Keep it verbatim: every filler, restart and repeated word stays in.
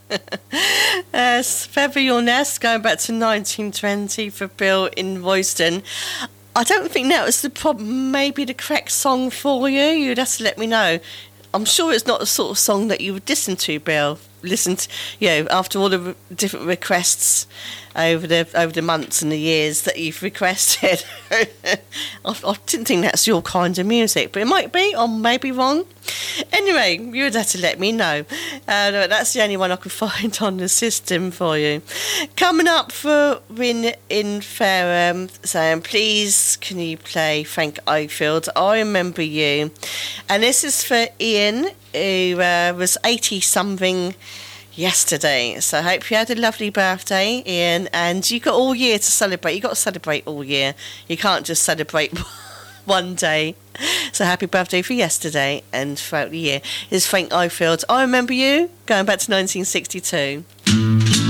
uh, Feather Your Nest, going back to nineteen twenty for Bill in Royston. I don't think that was the problem. Maybe the correct song for you. You'd have to let me know. I'm sure it's not the sort of song that you would listen to, Bill. Listen to, you know, after all the re- different requests over the over the months and the years that you've requested. I, I didn't think that's your kind of music, but it might be, or maybe wrong. Anyway, you would have to let me know. Uh, that's the only one I could find on the system for you. Coming up for Win in Fareham, saying, please, can you play Frank Oakfield, I Remember You? And this is for Ian, who uh, was eighty-something yesterday. So I hope you had a lovely birthday, Ian, and you got all year to celebrate. You got to celebrate all year. You can't just celebrate one day. So happy birthday for yesterday and throughout the year. This is Frank Oakfield, I Remember You, going back to nineteen sixty-two.